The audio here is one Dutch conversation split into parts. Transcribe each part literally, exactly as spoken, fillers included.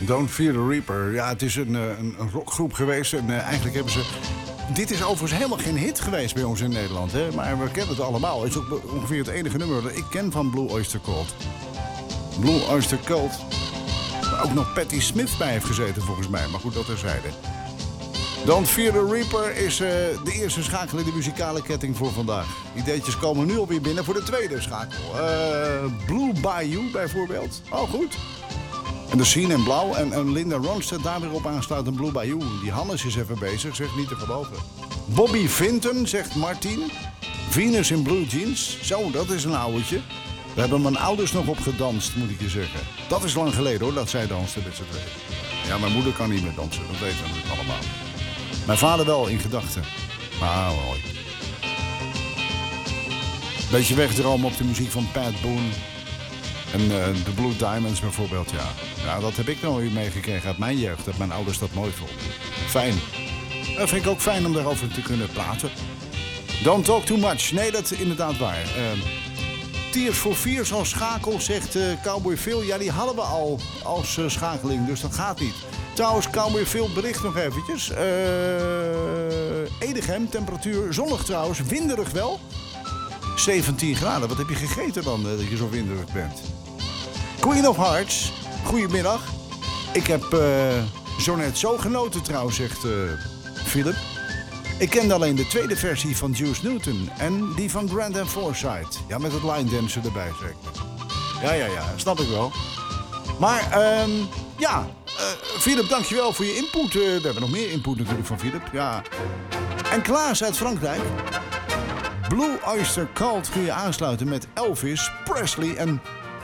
Don't Fear the Reaper. Ja, het is een, een, een rockgroep geweest. En uh, eigenlijk hebben ze... Dit is overigens helemaal geen hit geweest bij ons in Nederland. Hè? Maar we kennen het allemaal. Het is ook ongeveer het enige nummer dat ik ken van Blue Oyster Cult. Blue Oyster Cult. Waar ook nog Patti Smith bij heeft gezeten volgens mij. Maar goed, dat terzijde. Don't Fear the Reaper is uh, de eerste schakel in de muzikale ketting voor vandaag. Ideetjes komen nu alweer binnen voor de tweede schakel. Uh, Blue Bayou bijvoorbeeld. Oh, goed. En de Scene in blauw en, en Linda Ronstadt daar weer op aansluit een Blue Bayou. Die Hannes is even bezig, zegt niet te geloven. Bobby Vinton, zegt Martin. Venus in Blue Jeans. Zo, dat is een ouwtje. We hebben mijn ouders nog op gedanst, moet ik je zeggen. Dat is lang geleden hoor, dat zij dansten met z'n tweeën. Ja, mijn moeder kan niet meer dansen, dat weten we natuurlijk allemaal. Mijn vader wel, in gedachten. Maar mooi. Beetje wegdromen op de muziek van Pat Boone. En uh, de Blue Diamonds bijvoorbeeld, ja. Ja, dat heb ik nog weer meegekregen uit mijn jeugd. Dat mijn ouders dat mooi vonden. Fijn. Dat vind ik ook fijn om daarover te kunnen praten. Don't talk too much. Nee, dat is inderdaad waar. Uh, Tears for Fears als schakel, zegt uh, Cowboy Phil. Ja, die hadden we al als uh, schakeling, dus dat gaat niet. Trouwens, Cowboy Phil bericht nog eventjes. Uh, Edegem, temperatuur zonnig trouwens, winderig wel. zeventien graden, wat heb je gegeten dan, uh, dat je zo winderig bent? Queen of Hearts, goedemiddag. Ik heb uh, zo net zo genoten trouwens, zegt uh, Philip. Ik kende alleen de tweede versie van Juice Newton en die van Grant and Forsyth. Ja, met het line dancer erbij, zeg ik. Ja, ja, ja, snap ik wel. Maar, um, ja, uh, Philip, dankjewel voor je input. Uh, we hebben nog meer input natuurlijk van Philip, ja. En Klaas uit Frankrijk. Blue Oyster Cult kun je aansluiten met Elvis Presley en...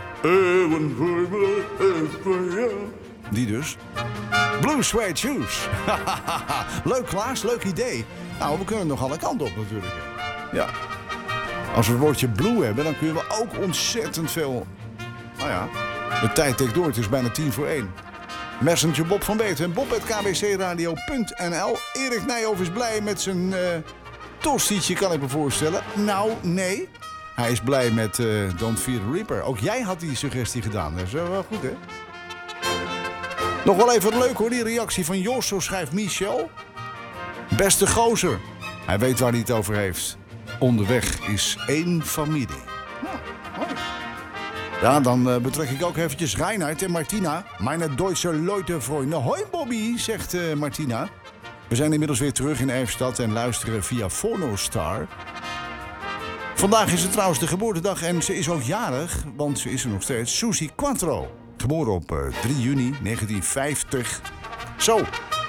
Die dus. Blue Suede Shoes. Leuk Klaas, leuk idee. Nou, we kunnen nog alle kanten op natuurlijk. Ja. Als we het woordje blue hebben, dan kunnen we ook ontzettend veel... Nou ja, de tijd tikt door, het is bijna tien voor één. Messenger Bob van Beeten, bob at k b c radio punt n l. Erik Nijhoff is blij met zijn... Uh, tostietje kan ik me voorstellen. Nou, nee. Hij is blij met uh, Don't Fear the Reaper. Ook jij had die suggestie gedaan. Dat is wel goed, hè? Nog wel even leuk, hoor. Die reactie van Jos, zo schrijft Michel. Beste gozer. Hij weet waar hij het over heeft. Onderweg is één familie. Nou, mooi. Ja, dan uh, betrek ik ook eventjes Reinhard en Martina. Meine Duitse Leute Freunde. Hoi Bobby, zegt uh, Martina. We zijn inmiddels weer terug in Erfstad en luisteren via Phonostar. Vandaag is het trouwens de geboortedag en ze is ook jarig, want ze is er nog steeds. Susie Quattro, geboren op uh, drie juni negentien vijftig. Zo.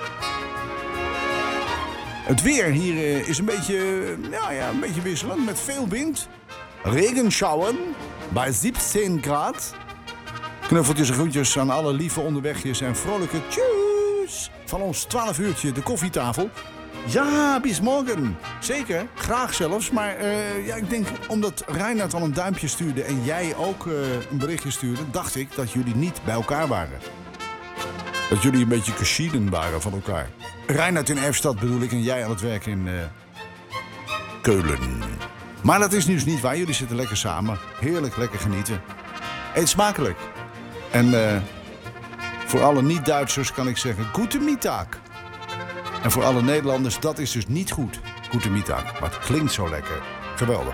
Het weer hier uh, is een beetje, uh, ja, ja, een beetje wisselend met veel wind. Regenschauwen bij zeventien graden. Knuffeltjes en groetjes aan alle lieve onderwegjes en vrolijke tjus. Van ons twaalf uurtje de koffietafel. Ja, bis morgen. Zeker, graag zelfs. Maar uh, ja, ik denk, omdat Reinhard al een duimpje stuurde... en jij ook uh, een berichtje stuurde... dacht ik dat jullie niet bij elkaar waren. Dat jullie een beetje geschieden waren van elkaar. Reinhard in Erfstad bedoel ik en jij aan het werk in uh, Keulen. Maar dat is dus niet waar. Jullie zitten lekker samen. Heerlijk, lekker genieten. Eet smakelijk. En... Uh, Voor alle niet-Duitsers kan ik zeggen, gute Mittag. En voor alle Nederlanders, dat is dus niet goed. Gute Mittag, maar het klinkt zo lekker. Geweldig.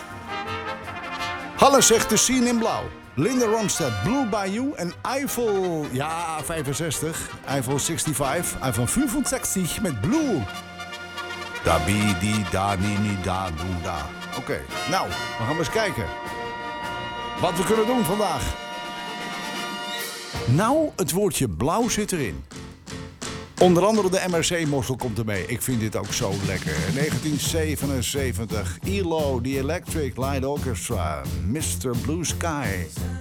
Hannes zegt de Scene in blauw. Linda Ronstadt, Blue Bayou en Eiffel, ja, vijfenzestig. Eiffel vijfenzestig, Eiffel vijfenzestig met Blue. Da bi di da ni ni da do da. Oké, okay. Nou, we gaan eens kijken. Wat we kunnen doen vandaag. Nou, het woordje blauw zit erin. Onder andere de M R C-mossel komt ermee. Ik vind dit ook zo lekker. negentien zevenenzeventig. E L O, The Electric Light Orchestra. mister Blue Sky.